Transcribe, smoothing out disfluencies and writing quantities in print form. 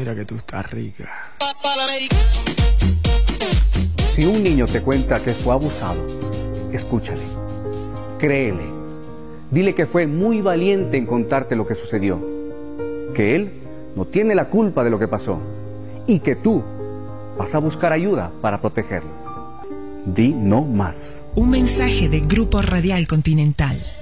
Mira que tú estás rica. Si un niño te cuenta que fue abusado, escúchale, créele, dile que fue muy valiente en contarte lo que sucedió, que él no tiene la culpa de lo que pasó y que tú vas a buscar ayuda para protegerlo. Di no más. Un mensaje de Grupo Radial Continental.